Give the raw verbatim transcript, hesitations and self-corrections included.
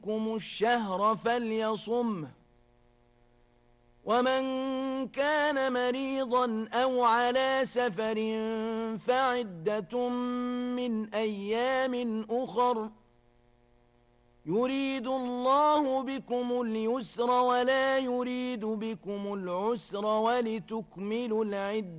منكم الشهر فليصمه ومن كان مريضا أو على سفر فعدة من أيام أخر يريد الله بكم اليسر ولا يريد بكم العسر ولتكملوا العدة